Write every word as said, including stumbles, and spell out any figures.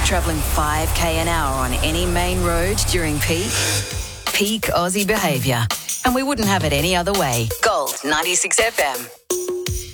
travelling five k an hour on any main road during peak? Peak Aussie behaviour. And we wouldn't have it any other way. Gold ninety-six F M.